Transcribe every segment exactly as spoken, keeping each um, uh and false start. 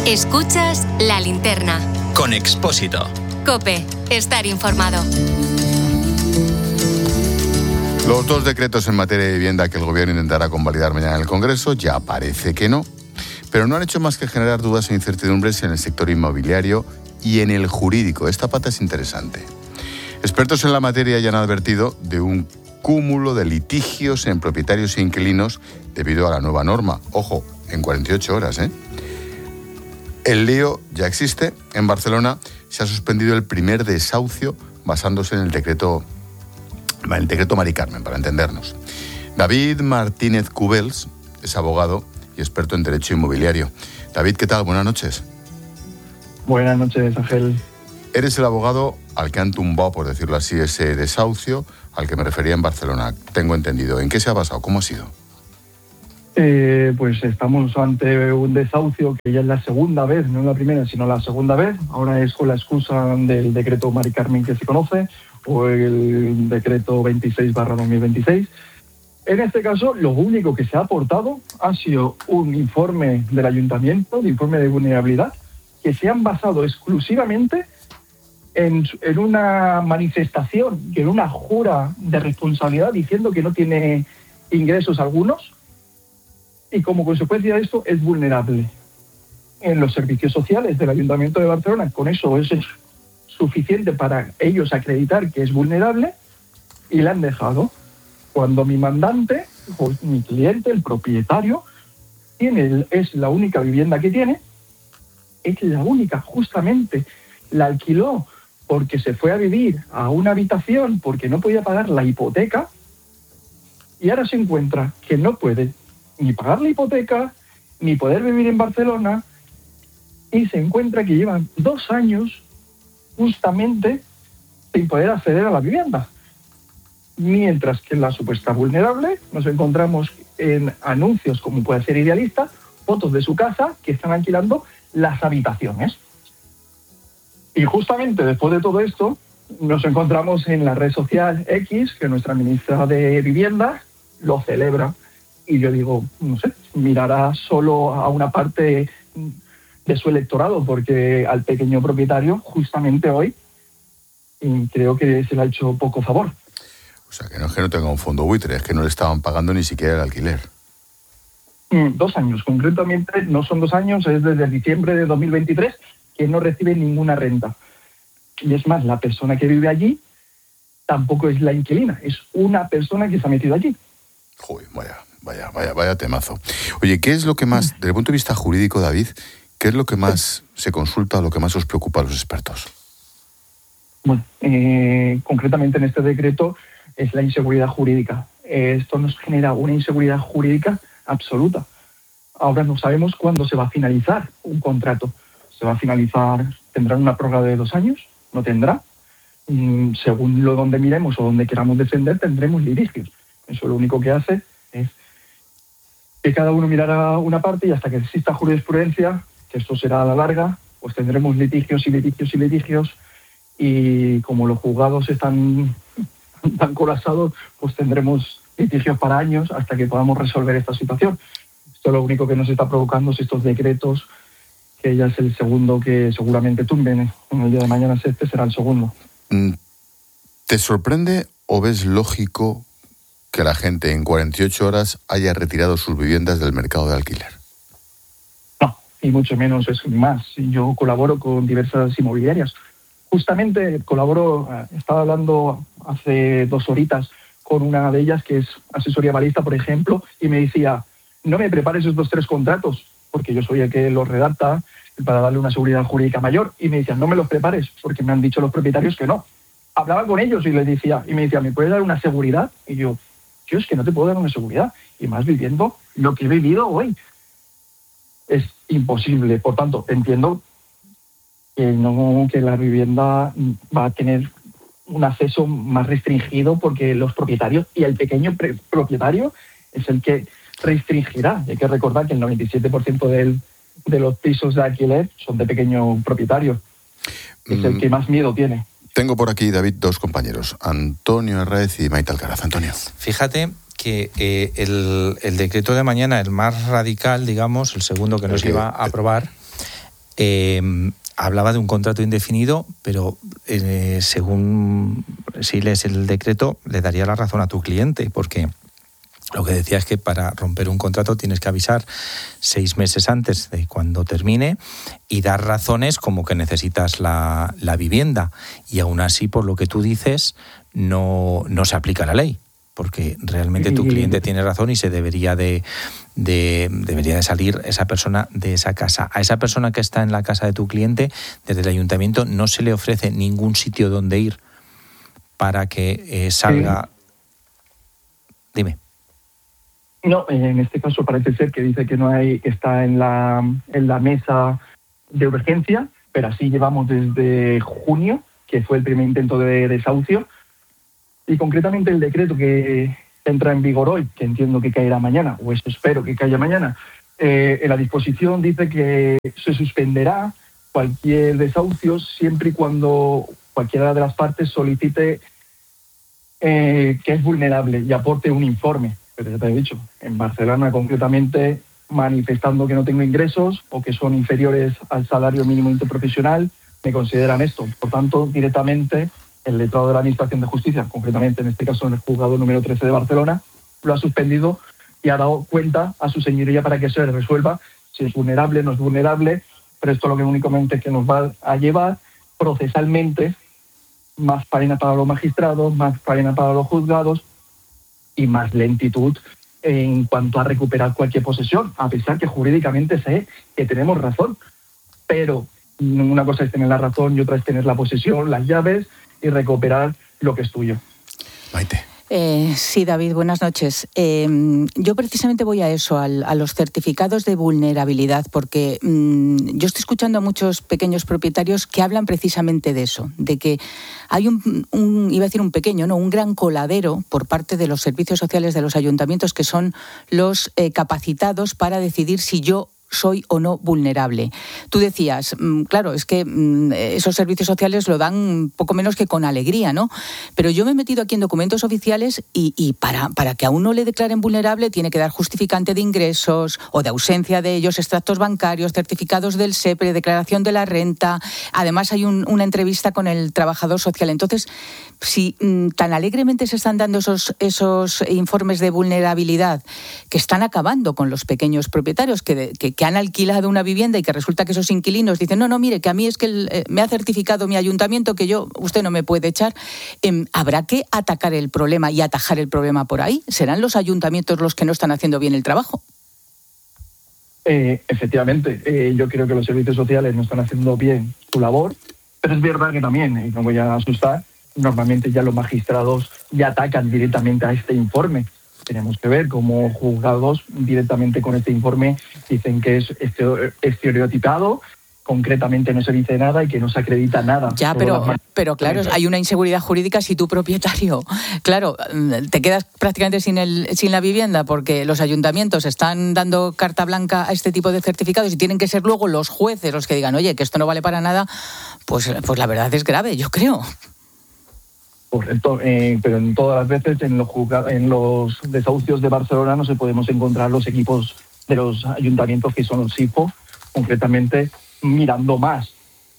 Escuchas La Linterna. Con Expósito. COPE. Estar informado. Los dos decretos en materia de vivienda que el Gobierno intentará convalidar mañana en el Congreso ya parece que no, pero no han hecho más que generar dudas e incertidumbres en el sector inmobiliario y en el jurídico. Esta pata es interesante. Expertos en la materia ya han advertido de un cúmulo de litigios en propietarios e inquilinos debido a la nueva norma. Ojo, en cuarenta y ocho horas, ¿eh? El lío ya existe. En Barcelona se ha suspendido el primer desahucio basándose en el decreto, en el decreto Mari Carmen, para entendernos. David Martínez Cubels es abogado y experto en derecho inmobiliario. David, ¿qué tal? Buenas noches. Buenas noches, Ángel. Eres el abogado al que han tumbado, por decirlo así, ese desahucio al que me refería en Barcelona. Tengo entendido. ¿En qué se ha basado? ¿Cómo ha sido? Eh, pues estamos ante un desahucio que ya es la segunda vez, no la primera, sino la segunda vez. Ahora es con la excusa del decreto Mari Carmen que se conoce, o el decreto veintiséis barra dos mil veintiséis. En este caso, lo único que se ha aportado ha sido un informe del ayuntamiento, un informe de vulnerabilidad, que se han basado exclusivamente en, en una manifestación, en una jura de responsabilidad diciendo que no tiene ingresos algunos y como consecuencia de esto es vulnerable. En los servicios sociales del Ayuntamiento de Barcelona, con eso es suficiente para ellos acreditar que es vulnerable y la han dejado. Cuando mi mandante, o mi cliente, el propietario, tiene, es la única vivienda que tiene, es la única, justamente, la alquiló porque se fue a vivir a una habitación porque no podía pagar la hipoteca y ahora se encuentra que no puede ni pagar la hipoteca, ni poder vivir en Barcelona y se encuentra que llevan dos años justamente sin poder acceder a la vivienda. Mientras que en la supuesta vulnerable nos encontramos en anuncios como puede ser Idealista, fotos de su casa que están alquilando las habitaciones. Y justamente después de todo esto nos encontramos en la red social X, que nuestra ministra de Vivienda lo celebra. Y yo digo, no sé, mirará solo a una parte de su electorado, porque al pequeño propietario justamente hoy creo que se le ha hecho poco favor. O sea, que no es que no tenga un fondo buitre, es que no le estaban pagando ni siquiera el alquiler. Mm, dos años, concretamente no son dos años, es desde diciembre de dos mil veintitrés que no recibe ninguna renta. Y es más, la persona que vive allí tampoco es la inquilina, es una persona que se ha metido allí. Joder, vaya, vaya, vaya, vaya temazo. Oye, ¿qué es lo que más, desde el punto de vista jurídico, David, qué es lo que más se consulta o lo que más os preocupa a los expertos? Bueno, eh, concretamente en este decreto es la inseguridad jurídica. Esto nos genera una inseguridad jurídica absoluta. Ahora no sabemos cuándo se va a finalizar un contrato. Se va a finalizar, tendrá una prórroga de dos años, no tendrá. Mm, según lo donde miremos o donde queramos defender, tendremos litigios. Eso lo único que hace es que cada uno mirará una parte y hasta que exista jurisprudencia, que esto será a la larga, pues tendremos litigios y litigios y litigios y como los juzgados están tan colapsados, pues tendremos litigios para años hasta que podamos resolver esta situación. Esto lo único que nos está provocando es estos decretos, que ya es el segundo que seguramente tumben en el día de mañana, este será el segundo. ¿Te sorprende o ves lógico que la gente en cuarenta y ocho horas haya retirado sus viviendas del mercado de alquiler? No, y mucho menos es más. Yo colaboro con diversas inmobiliarias. Justamente colaboro, estaba hablando hace dos horitas con una de ellas que es asesoría balista, por ejemplo, y me decía, no me prepares estos tres contratos, porque yo soy el que los redacta para darle una seguridad jurídica mayor, y me decían, no me los prepares, porque me han dicho los propietarios que no. Hablaba con ellos y les decía, y me decía, ¿me puedes dar una seguridad? Y yo, yo es que no te puedo dar una seguridad, y más viviendo lo que he vivido hoy. Es imposible, por tanto, entiendo que, no, que la vivienda va a tener un acceso más restringido porque los propietarios y el pequeño pre- propietario es el que restringirá. Hay que recordar que el noventa y siete por ciento del, de los pisos de alquiler son de pequeño propietario. Es mm. el que más miedo tiene. Tengo por aquí, David, dos compañeros, Antonio Herráez y Maite Alcaraz. Antonio. Fíjate que eh, el, el decreto de mañana, el más radical, digamos, el segundo que nos el que, iba a aprobar, Eh, hablaba de un contrato indefinido, pero eh, según si lees el decreto, le daría la razón a tu cliente, porque lo que decía es que para romper un contrato tienes que avisar seis meses antes de cuando termine y dar razones como que necesitas la, la vivienda. Y aún así, por lo que tú dices, no, no se aplica la ley, porque realmente tu cliente tiene razón y se debería de, de, debería de salir esa persona de esa casa. A esa persona que está en la casa de tu cliente, desde el ayuntamiento, no se le ofrece ningún sitio donde ir para que eh, salga... Dime. No, en este caso parece ser que dice que no hay, que está en la, en la mesa de urgencia, pero así llevamos desde junio, que fue el primer intento de desahucio, y concretamente el decreto que entra en vigor hoy, que entiendo que caerá mañana, o eso espero que caiga mañana, eh, en la disposición dice que se suspenderá cualquier desahucio siempre y cuando cualquiera de las partes solicite eh, que es vulnerable y aporte un informe. Pero ya te he dicho, en Barcelona concretamente, manifestando que no tengo ingresos o que son inferiores al salario mínimo interprofesional, me consideran esto. Por tanto, directamente el letrado de la Administración de Justicia, concretamente en este caso en el juzgado número trece de Barcelona, lo ha suspendido y ha dado cuenta a su señoría para que se resuelva si es vulnerable, no es vulnerable, pero esto lo que únicamente que nos va a llevar procesalmente más faena para los magistrados, más faena para los juzgados y más lentitud en cuanto a recuperar cualquier posesión, a pesar que jurídicamente sé que tenemos razón. Pero una cosa es tener la razón y otra es tener la posesión, las llaves y recuperar lo que es tuyo. Maite. Eh, sí, David, buenas noches. Eh, yo precisamente voy a eso, al, a los certificados de vulnerabilidad, porque mmm, yo estoy escuchando a muchos pequeños propietarios que hablan precisamente de eso, de que hay un, un iba a decir un pequeño, no, un gran coladero por parte de los servicios sociales de los ayuntamientos, que son los eh, capacitados para decidir si yo soy o no vulnerable. Tú decías, claro, es que esos servicios sociales lo dan poco menos que con alegría, ¿no? Pero yo me he metido aquí en documentos oficiales y, y para, para que a uno le declaren vulnerable tiene que dar justificante de ingresos o de ausencia de ellos, extractos bancarios, certificados del S E P R E, declaración de la renta. Además hay un, una entrevista con el trabajador social. Entonces, si mm, tan alegremente se están dando esos, esos informes de vulnerabilidad que están acabando con los pequeños propietarios que, que, que han alquilado una vivienda y que resulta que esos inquilinos dicen, no, no, mire, que a mí es que el, eh, me ha certificado mi ayuntamiento que yo, usted no me puede echar, eh, habrá que atacar el problema y atajar el problema por ahí. ¿Serán los ayuntamientos los que no están haciendo bien el trabajo? Eh, efectivamente, eh, yo creo que los servicios sociales no están haciendo bien su labor, pero es verdad que también, y no voy a asustar, normalmente ya los magistrados ya atacan directamente a este informe. Tenemos que ver cómo juzgados directamente con este informe dicen que es estereotipado, concretamente no se dice nada y que no se acredita nada. Ya, pero, pero claro, hay una inseguridad jurídica si tú, propietario, claro, te quedas prácticamente sin, el, sin la vivienda porque los ayuntamientos están dando carta blanca a este tipo de certificados y tienen que ser luego los jueces los que digan, oye, que esto no vale para nada, pues, pues la verdad es grave, yo creo. Correcto, eh, pero en todas las veces en los, juzga- en los desahucios de Barcelona no se podemos encontrar los equipos de los ayuntamientos que son los I F O, concretamente mirando más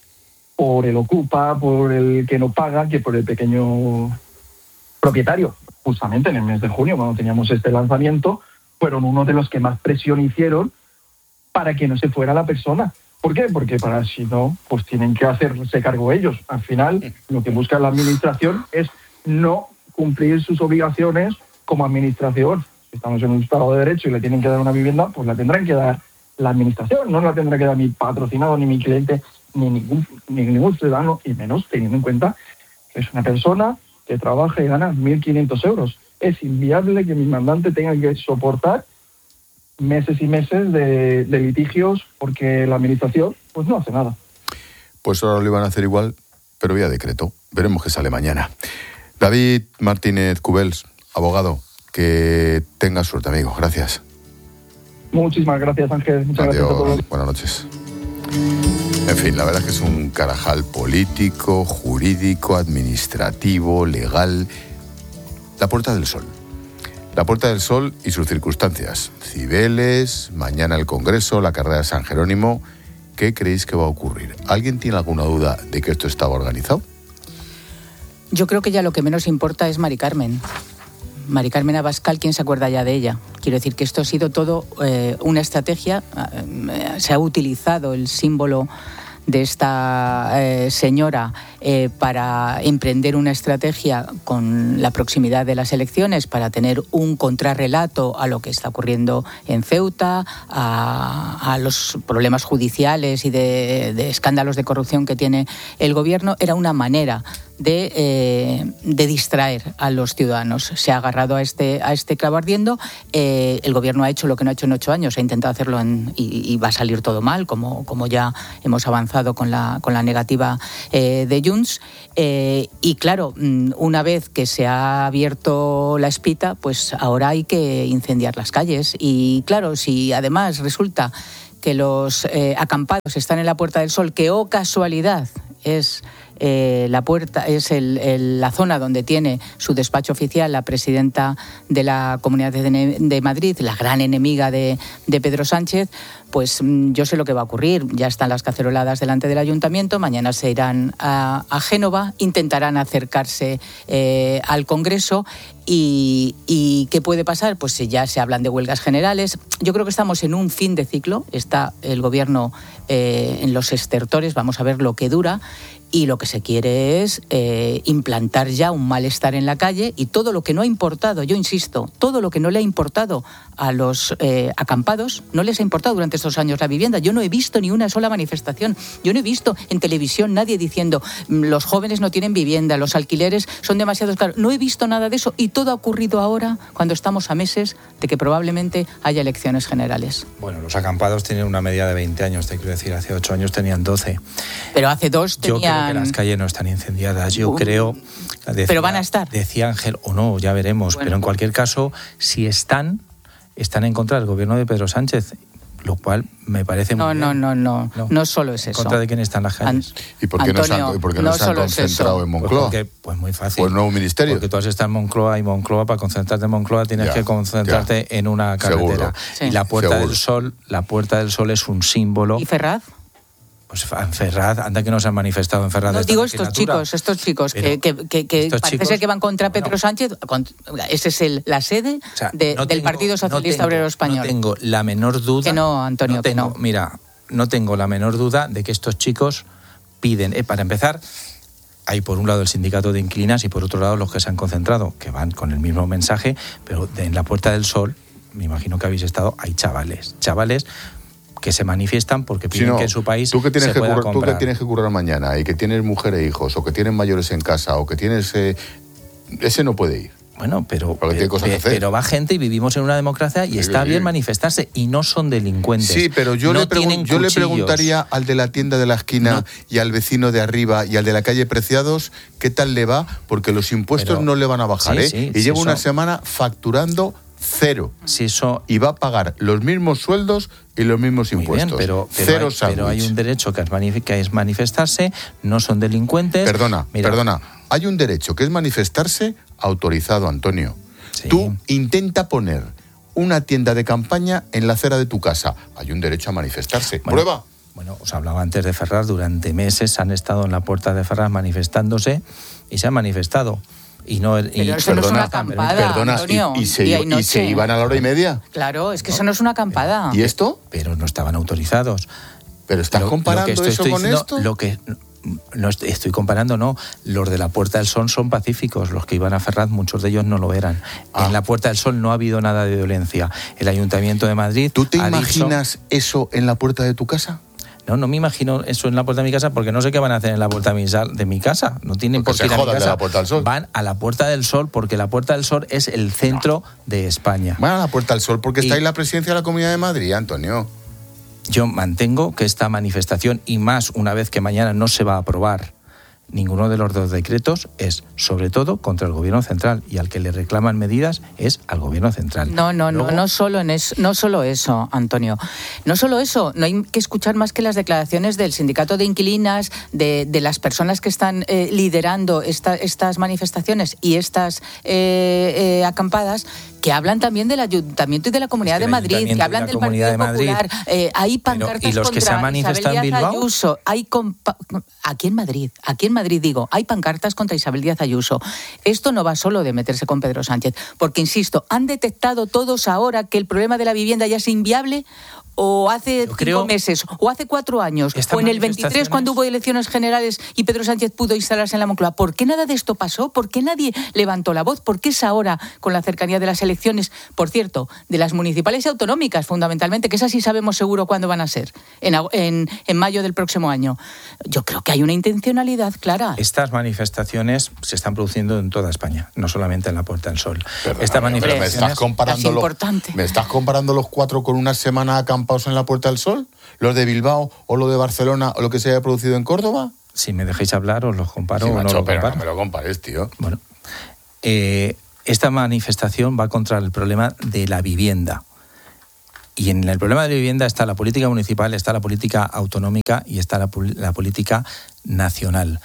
por el ocupa, por el que no paga, que por el pequeño propietario. Justamente en el mes de junio, cuando teníamos este lanzamiento, fueron uno de los que más presión hicieron para que no se fuera la persona. ¿Por qué? Porque para si no, pues tienen que hacerse cargo ellos. Al final, lo que busca la administración es no cumplir sus obligaciones como administración. Si estamos en un Estado de Derecho y le tienen que dar una vivienda, pues la tendrán que dar la administración. No la tendrá que dar mi patrocinado, ni mi cliente, ni ningún, ni ningún ciudadano, y menos teniendo en cuenta que es una persona que trabaja y gana mil quinientos euros. Es inviable que mi mandante tenga que soportar meses y meses de, de litigios porque la administración pues no hace nada. Pues ahora lo iban a hacer igual, pero vía decreto. Veremos qué sale mañana. David Martínez Cubels, abogado, que tenga suerte, amigo. Gracias. Muchísimas gracias, Ángel. Muchas Adiós. gracias a todos. Buenas noches. En fin, la verdad es que es un carajal político, jurídico, administrativo, legal. La Puerta del Sol. La Puerta del Sol y sus circunstancias. Cibeles, mañana el Congreso, la carrera de San Jerónimo ¿qué creéis que va a ocurrir? ¿Alguien tiene alguna duda de que esto estaba organizado? Yo creo que ya lo que menos importa es Mari Carmen. Mari Carmen Abascal, ¿quién se acuerda ya de ella? Quiero decir que esto ha sido todo eh, una estrategia. Eh, se ha utilizado el símbolo de esta eh, señora eh, para emprender una estrategia con la proximidad de las elecciones, para tener un contrarrelato a lo que está ocurriendo en Ceuta, a, a los problemas judiciales y de, de escándalos de corrupción que tiene el gobierno. Era una manera de, eh, de distraer a los ciudadanos. Se ha agarrado a este, a este clavo ardiendo. Eh, el gobierno ha hecho lo que no ha hecho en ocho años, ha intentado hacerlo en, y, y va a salir todo mal, como, como ya hemos avanzado con la, con la negativa eh, de Junts. Eh, y claro, una vez que se ha abierto la espita, pues ahora hay que incendiar las calles. Y claro, si además resulta que los eh, acampados están en la Puerta del Sol, que, oh casualidad, es... Eh, la puerta es el, el, la zona donde tiene su despacho oficial la presidenta de la Comunidad de, de Madrid, la gran enemiga de, de Pedro Sánchez, pues yo sé lo que va a ocurrir. Ya están las caceroladas delante del ayuntamiento, mañana se irán a, a Génova, intentarán acercarse eh, al Congreso. Y, ¿Y qué puede pasar? Pues ya se hablan de huelgas generales. Yo creo que estamos en un fin de ciclo. Está el gobierno eh, en los estertores, vamos a ver lo que dura. Y lo que se quiere es eh, implantar ya un malestar en la calle, y todo lo que no ha importado, yo insisto, todo lo que no le ha importado a los eh, acampados, no les ha importado durante estos años la vivienda. Yo no he visto ni una sola manifestación, yo no he visto en televisión nadie diciendo los jóvenes no tienen vivienda, los alquileres son demasiado caros. No he visto nada de eso, y todo ha ocurrido ahora cuando estamos a meses de que probablemente haya elecciones generales. Bueno, los acampados tienen una media de veinte años, te quiero decir, hace ocho años tenían doce. Pero hace dos tenían... Yo creo que las calles no están incendiadas, yo uh, creo... Decía, pero van a estar. Decía Ángel, o no, ya veremos, bueno. Pero en cualquier caso, si están, están en contra del gobierno de Pedro Sánchez, lo cual me parece no, muy no, bien. No, no, no, no solo es ¿En eso. contra de quién están las calles? An- ¿Y por qué Antonio, no se han, y por qué no no se han concentrado en Moncloa? Pues, porque, pues muy fácil. Pues nuevo ministerio. Porque tú has estado en Moncloa, y Moncloa, para concentrarte en Moncloa tienes ya, que concentrarte ya. en una carretera. Sí. Y la Puerta Seguro. del Sol, la Puerta del Sol es un símbolo. ¿Y Ferraz? Pues en Ferraz, anda que no se han manifestado en Ferraz. No, digo estos chicos, estos chicos que, que, que, que estos parece chicos, ser que van contra Pedro bueno, Sánchez. Esa es el, la sede o sea, de, no del tengo, Partido Socialista no tengo, Obrero Español. No tengo la menor duda. Que no, Antonio, no tengo, que no. Mira, no tengo la menor duda de que estos chicos piden, eh, para empezar, hay por un lado el sindicato de inquilinas y por otro lado los que se han concentrado, que van con el mismo mensaje, pero en la Puerta del Sol, me imagino que habéis estado, hay chavales, chavales que se manifiestan porque piden si no, que en su país tú que tienes se que pueda currar, comprar. Tú que tienes que currar mañana y que tienes mujer e hijos, o que tienes mayores en casa, o que tienes... Eh, ese no puede ir. Bueno, pero, pero, pero, pero va gente y vivimos en una democracia y sí, está sí. bien manifestarse y no son delincuentes. Sí, pero yo, no le, pregun- yo le preguntaría al de la tienda de la esquina no. y al vecino de arriba y al de la calle Preciados qué tal le va, porque los impuestos pero, no le van a bajar, sí, ¿eh? Sí, y sí, lleva una eso. semana facturando cero. Sí, eso... Y va a pagar los mismos sueldos y los mismos Muy impuestos. Bien, pero, pero, cero hay, pero hay un derecho que es, manif- que es manifestarse, no son delincuentes. Perdona, Mira. perdona. Hay un derecho que es manifestarse autorizado, Antonio. Sí. Tú intenta poner una tienda de campaña en la acera de tu casa. Hay un derecho a manifestarse. Bueno, Prueba. Bueno, os hablaba antes de Ferraz. Durante meses han estado en la Puerta de Ferraz manifestándose y se han manifestado. Y no, y, pero eso perdona, no es una acampada, perdona, Antonio, y, y, se, y, y se iban a la hora y media. Claro, es que ¿no? Eso no es una acampada. ¿Y esto? Pero no estaban autorizados. ¿Pero estás lo, comparando lo estoy, eso estoy con diciendo, esto? Lo que no estoy, estoy comparando, no. Los de la Puerta del Sol son pacíficos. Los que iban a Ferraz, muchos de ellos no lo eran. Ah. En la Puerta del Sol no ha habido nada de violencia. El Ayuntamiento de Madrid... ¿Tú te ha imaginas dicho, eso en la puerta de tu casa? No, no me imagino eso en la puerta de mi casa porque no sé qué van a hacer en la puerta de mi casa. No tienen porque por qué ir a mi casa. De la Puerta del Sol. Van a la Puerta del Sol porque la Puerta del Sol es el centro no. de España. Van a la Puerta del Sol porque y... está ahí la presidencia de la Comunidad de Madrid, Antonio. Yo mantengo que esta manifestación, y más una vez que mañana no se va a aprobar ninguno de los dos decretos, es sobre todo contra el gobierno central, y al que le reclaman medidas es al gobierno central. No, no, Luego... no, no solo en eso, no solo eso, Antonio. No solo eso, no hay que escuchar más que las declaraciones del sindicato de inquilinas, de, de las personas que están eh, liderando esta, estas manifestaciones y estas eh, eh, acampadas, que hablan también del Ayuntamiento y de la Comunidad de Madrid, que hablan del Partido Popular. Eh, hay pancartas Pero, ¿y los contra que se han manifestado Isabel Díaz en Bilbao? Ayuso. Hay compa- aquí en Madrid, aquí en Madrid digo, hay pancartas contra Isabel Díaz Ayuso. Esto no va solo de meterse con Pedro Sánchez, porque insisto, ¿han detectado todos ahora que el problema de la vivienda ya es inviable? ¿O hace cinco creo, meses? ¿O hace cuatro años? ¿O en el veintitrés cuando hubo elecciones generales y Pedro Sánchez pudo instalarse en la Moncloa? ¿Por qué nada de esto pasó? ¿Por qué nadie levantó la voz? ¿Por qué es ahora, con la cercanía de las elecciones, por cierto, de las municipales y autonómicas fundamentalmente, que esas sí sabemos seguro cuándo van a ser, en, en, en mayo del próximo año? Yo creo que hay una intencionalidad clara. Estas manifestaciones se están produciendo en toda España, no solamente en la Puerta del Sol. Perdona, Estas pero manifestaciones... me estás comparando los, me estás comparando los cuatro con una semana acampados en la Puerta del Sol, los de Bilbao o lo de Barcelona o lo que se haya producido en Córdoba. Si me dejáis hablar, os los comparo Sí, o no macho, los pero comparo. no me lo compares, tío. Bueno, eh, esta manifestación va contra el problema de la vivienda. Y en el problema de la vivienda está la política municipal, está la política autonómica y está la, la política nacional.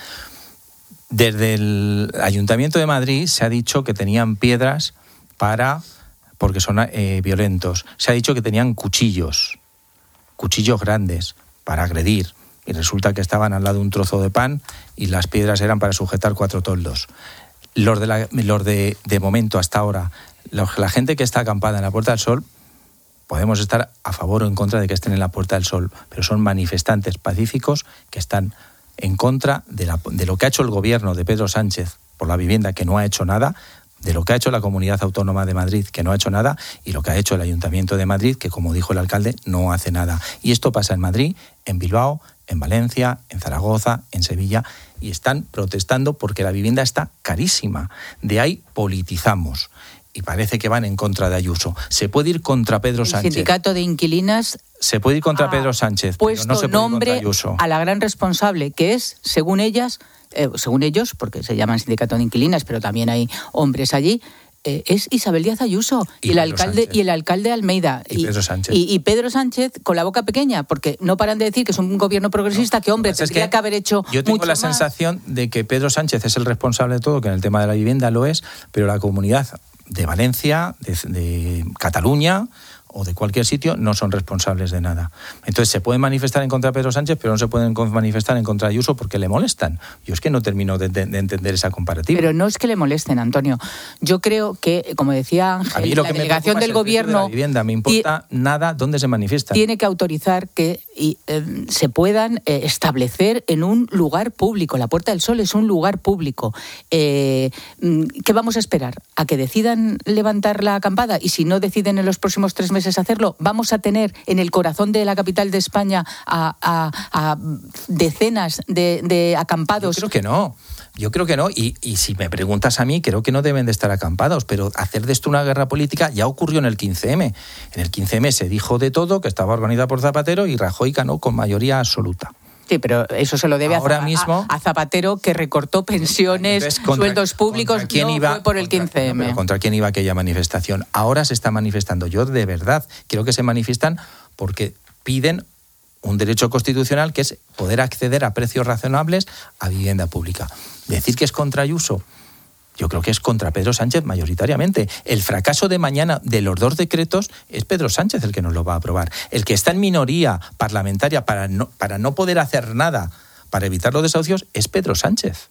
Desde el Ayuntamiento de Madrid se ha dicho que tenían piedras para, porque son eh, violentos. Se ha dicho que tenían cuchillos, cuchillos grandes para agredir. Y resulta que estaban al lado de un trozo de pan y las piedras eran para sujetar cuatro toldos. Los de, la, los de, de momento, hasta ahora, los, la gente que está acampada en la Puerta del Sol, podemos estar a favor o en contra de que estén en la Puerta del Sol, pero son manifestantes pacíficos que están en contra de, la, de lo que ha hecho el gobierno de Pedro Sánchez por la vivienda, que no ha hecho nada, de lo que ha hecho la Comunidad Autónoma de Madrid, que no ha hecho nada, y lo que ha hecho el Ayuntamiento de Madrid, que, como dijo el alcalde, no hace nada. Y esto pasa en Madrid, en Bilbao, en Valencia, en Zaragoza, en Sevilla, y están protestando porque la vivienda está carísima. De ahí politizamos. Y parece que van en contra de Ayuso. Se puede ir contra Pedro el Sánchez. El sindicato de inquilinas Se puede ir contra Pedro Sánchez, puesto pero no se puede nombre ir contra Ayuso. A la gran responsable, que es, según ellas, eh, según ellos, porque se llaman sindicato de inquilinas, pero también hay hombres allí, eh, es Isabel Díaz Ayuso y, y el alcalde Sánchez. y el alcalde Almeida y, y Pedro Sánchez y, y Pedro Sánchez con la boca pequeña, porque no paran de decir que es un gobierno progresista, no, que hombre tendría es que, que haber hecho yo tengo mucho la más. sensación de que Pedro Sánchez es el responsable de todo, que en el tema de la vivienda lo es, pero la comunidad de Valencia, de, de Cataluña o de cualquier sitio no son responsables de nada. Entonces se pueden manifestar en contra de Pedro Sánchez, pero no se pueden manifestar en contra de Ayuso porque le molestan. Yo es que no termino de, de, de entender esa comparativa. Pero no es que le molesten, Antonio. Yo creo que, como decía Ángel, a mí lo la que delegación me del es el gobierno... de la vivienda, me importa y, nada dónde se manifiestan. Tiene que autorizar que y, eh, se puedan eh, establecer en un lugar público. La Puerta del Sol es un lugar público. Eh, ¿Qué vamos a esperar? ¿A que decidan levantar la acampada? Y si no deciden en los próximos tres meses hacerlo, vamos a tener en el corazón de la capital de España a, a, a decenas de, de acampados. Yo creo que no. Yo creo que no, y, y si me preguntas a mí, creo que no deben de estar acampados, pero hacer de esto una guerra política ya ocurrió en el quince eme. En el quince eme se dijo de todo, que estaba organizada por Zapatero, y Rajoy ganó con mayoría absoluta. Sí, pero eso se lo debe Ahora a, mismo, a, a Zapatero, que recortó pensiones, entonces, contra, sueldos públicos, contra quién no iba, fue por el quince eme. Contra, no, ¿contra quién iba aquella manifestación? Ahora se está manifestando. Yo, de verdad, creo que se manifiestan porque piden un derecho constitucional, que es poder acceder a precios razonables a vivienda pública. Decir que es contra Ayuso, yo creo que es contra Pedro Sánchez mayoritariamente. El fracaso de mañana de los dos decretos es Pedro Sánchez el que nos lo va a aprobar. El que está en minoría parlamentaria para no, para no poder hacer nada para evitar los desahucios es Pedro Sánchez.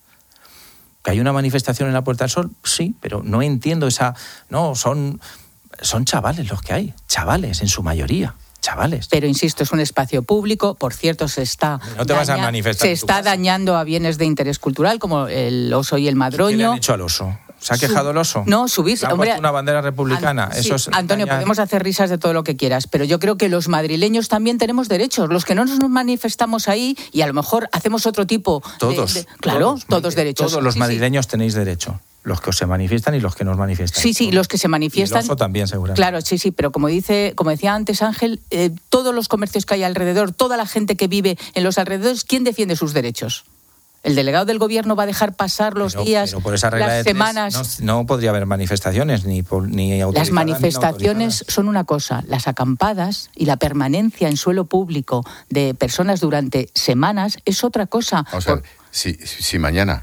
¿Que hay una manifestación en la Puerta del Sol? Sí, pero no entiendo esa... No, son, son chavales los que hay, chavales en su mayoría. Chavales. Pero insisto, es un espacio público. Por cierto, se está no te vas daña- a manifestar se está dañando a bienes de interés cultural como el oso y el madroño. ¿Qué le han hecho al oso? ¿Se ha quejado el oso? No, subirse. ¿Le han hombre, puesto una bandera republicana? An- Eso sí, es Antonio, dañar... podemos hacer risas de todo lo que quieras, pero yo creo que los madrileños también tenemos derechos. Los que no nos manifestamos ahí y a lo mejor hacemos otro tipo todos, de... de claro, todos, todos derechos. Todos los sí, madrileños sí. tenéis derecho. Los que se manifiestan y los que no os manifiestan. Sí, sí, los que se manifiestan. Y el oso también, seguramente. Claro, sí, sí, pero como dice, como decía antes Ángel, eh, todos los comercios que hay alrededor, toda la gente que vive en los alrededores, ¿quién defiende sus derechos? ¿El delegado del gobierno va a dejar pasar los pero, días, pero por esa regla las de tres, semanas? No, no podría haber manifestaciones ni, ni autorizadas. Las manifestaciones ni no son una cosa, las acampadas y la permanencia en suelo público de personas durante semanas es otra cosa. O sea, por... si, si mañana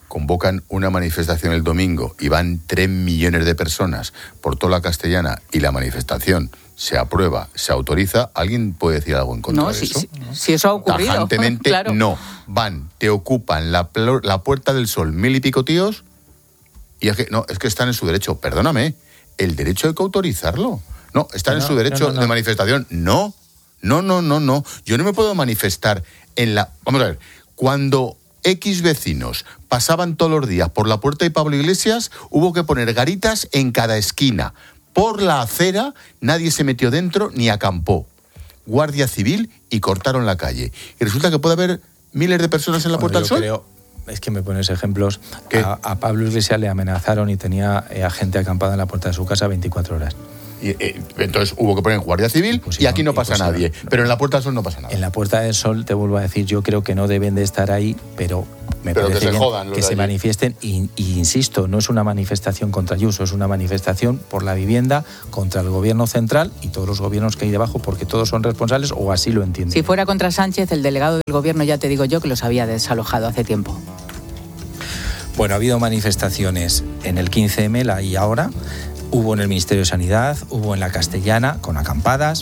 convocan una manifestación el domingo y van tres millones de personas por toda la Castellana y la manifestación se aprueba, se autoriza, ¿alguien puede decir algo en contra no, de si, eso? Si, si eso ha ocurrido. Tajantemente, claro. no. Van, te ocupan la, la Puerta del Sol mil y pico tíos y es que, no, es que están en su derecho. Perdóname, el derecho hay que autorizarlo. No, están no, en su derecho no, no, no. de manifestación. No, no, no, no, no. Yo no me puedo manifestar en la... Vamos a ver, cuando X vecinos pasaban todos los días por la puerta de Pablo Iglesias, hubo que poner garitas en cada esquina. Por la acera, nadie se metió dentro ni acampó. Guardia Civil y cortaron la calle. Y resulta que puede haber miles de personas en la bueno, Puerta del Sol. Creo, es que me pones ejemplos. A, a Pablo Iglesias le amenazaron y tenía eh, a gente acampada en la puerta de su casa veinticuatro horas. Y, eh, entonces hubo que poner Guardia Civil pues y aquí no pasa nadie. No. Pero en la Puerta del Sol no pasa nada. En la Puerta del Sol, te vuelvo a decir, yo creo que no deben de estar ahí, pero me pero parece que se, bien jodan, que se manifiesten. Y, y insisto, no es una manifestación contra Ayuso, es una manifestación por la vivienda, contra el gobierno central y todos los gobiernos que hay debajo, porque todos son responsables, o así lo entiendo. Si fuera contra Sánchez, el delegado del gobierno, ya te digo yo, que los había desalojado hace tiempo. Bueno, ha habido manifestaciones en el quince eme, la y ahora. Hubo en el Ministerio de Sanidad, hubo en la Castellana, con acampadas,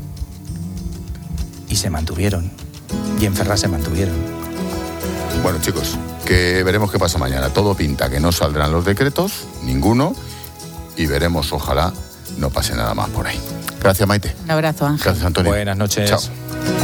y se mantuvieron. Y en Ferraz se mantuvieron. Bueno, chicos, que veremos qué pasa mañana. Todo pinta que no saldrán los decretos, ninguno, y veremos, ojalá, no pase nada más por ahí. Gracias, Maite. Un abrazo, Ángel. Gracias, Antonio. Buenas noches. Chao.